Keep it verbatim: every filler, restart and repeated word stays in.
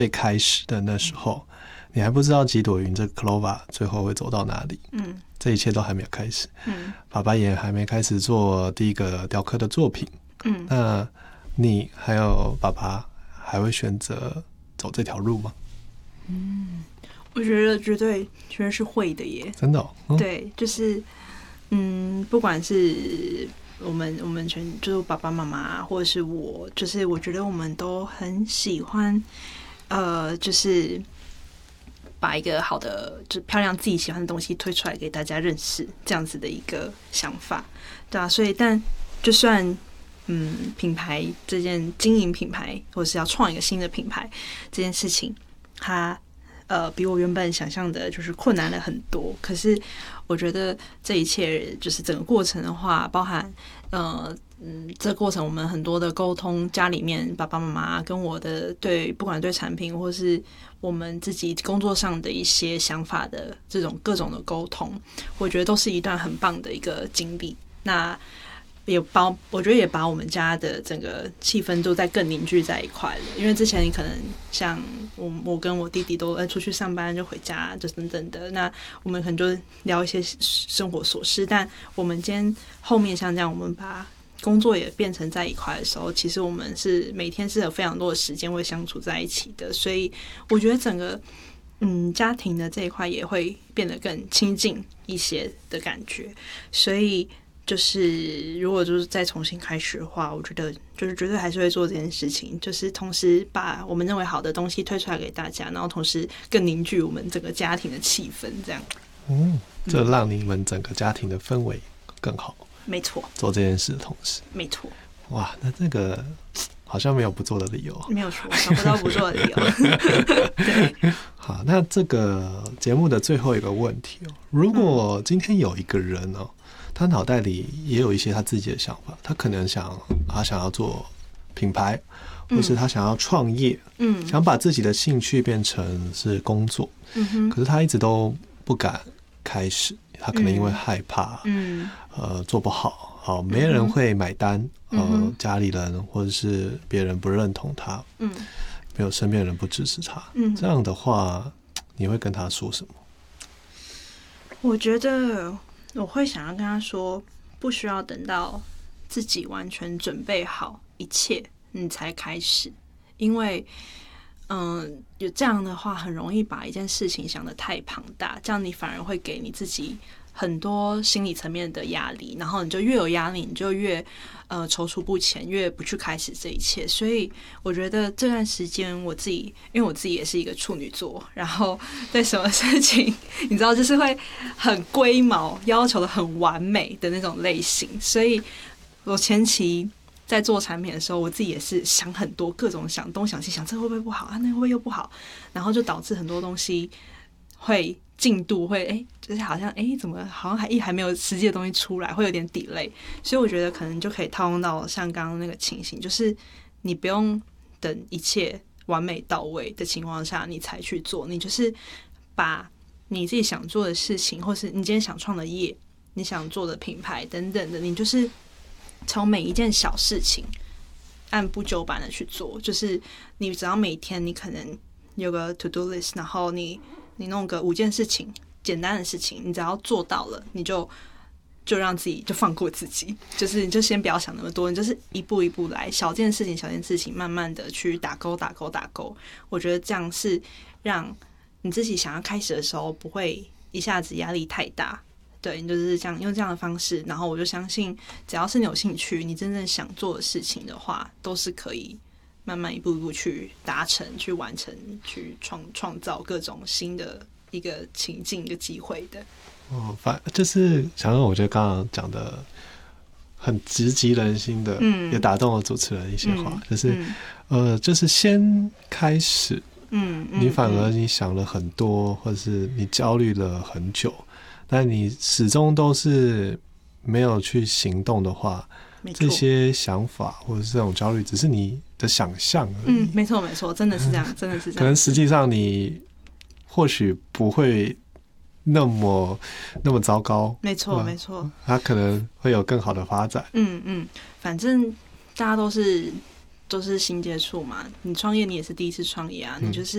最开始的那时候，你还不知道几朵云这个 Clova 最后会走到哪里，嗯，这一切都还没有开始，嗯，爸爸也还没开始做第一个雕刻的作品，嗯，那你还有爸爸还会选择走这条路吗？ 嗯，我觉得绝对绝对是会的耶， 真的、哦嗯、 对，就是嗯，不管是我们我们全就是爸爸妈妈或者是我，就是我觉得我们都很喜欢呃，就是把一个好的就漂亮自己喜欢的东西推出来给大家认识，这样子的一个想法，对啊，所以但就算嗯品牌这件经营品牌或者是要创一个新的品牌这件事情，它呃比我原本想象的就是困难了很多，可是我觉得这一切就是整个过程的话，包含呃嗯这个过程我们很多的沟通，家里面爸爸妈妈跟我的对不管对产品或是我们自己工作上的一些想法的这种各种的沟通，我觉得都是一段很棒的一个经历。那也把我觉得也把我们家的整个气氛都在更凝聚在一块了，因为之前你可能像我我跟我弟弟都出去上班就回家就等等的，那我们可能就聊一些生活琐事，但我们今天后面像这样我们把工作也变成在一块的时候，其实我们是每天是有非常多的时间会相处在一起的，所以我觉得整个嗯家庭的这一块也会变得更亲近一些的感觉，所以就是如果就是再重新开始的话，我觉得就是绝对还是会做这件事情，就是同时把我们认为好的东西推出来给大家，然后同时更凝聚我们整个家庭的气氛，这样。 嗯，这让你们整个家庭的氛围更好。 没错， 做这件事的同时， 没错。 哇，那这个好像没有不做的理由， 没有说找不到不做的理由。对， 好，那这个节目的最后一个问题哦，如果今天有一个人哦，他脑袋里也有一些他自己的想法，他可能想他想要做品牌，或是他想要创业，嗯，想把自己的兴趣变成是工作，嗯哼，可是他一直都不敢开始，他可能因为害怕，嗯，呃，做不好，好，没人会买单，嗯、呃，家里人或者是别人不认同他，嗯，没有身边人不支持他，嗯，这样的话，你会跟他说什么？ 我觉得我会想要跟他说，不需要等到自己完全准备好一切，你才开始，因为。嗯，有这样的话，很容易把一件事情想得太庞大，这样你反而会给你自己很多心理层面的压力，然后你就越有压力，你就越呃踌躇不前，越不去开始这一切。所以我觉得这段时间我自己，因为我自己也是一个处女座，然后对什么事情你知道，就是会很龟毛，要求的很完美的那种类型，所以我前期。在做产品的时候，我自己也是想很多，各种想东想西，想这会不会不好啊？那会不会又不好？然后就导致很多东西会进度会哎，就是好像哎，怎么好像还一还没有实际的东西出来，会有点 delay。所以我觉得可能就可以套用到像刚刚那个情形，就是你不用等一切完美到位的情况下你才去做，你就是把你自己想做的事情，或是你今天想创的业，你想做的品牌等等的，你就是。从每一件小事情按部就班的去做，就是你只要每天你可能有个 to do list， 然后你你弄个五件事情，简单的事情，你只要做到了，你就就让自己就放过自己，就是你就先不要想那么多，你就是一步一步来，小件事情小件事情慢慢的去打勾打勾打勾，我觉得这样是让你自己想要开始的时候不会一下子压力太大。对，你就是这样用这样的方式，然后我就相信，只要是你有兴趣，你真正想做的事情的话，都是可以慢慢一步一步去达成、去完成、去创创造各种新的一个情境、一个机会的。 哦，反就是想让我觉得刚刚讲的很直击人心的，嗯，也打动了主持人一些话，嗯、就是、嗯、呃，就是先开始，嗯，你反而你想了很多，或者是你焦虑了很久。但你始终都是没有去行动的话，这些想法或者是这种焦虑只是你的想象而已。 嗯，没错没错，真的是这样，真的是这样。 可能实际上你或许不会那么那么糟糕。 没错没错， 它可能会有更好的发展。 嗯嗯，反正大家都是都是新接触嘛，你创业你也是第一次创业啊，你就是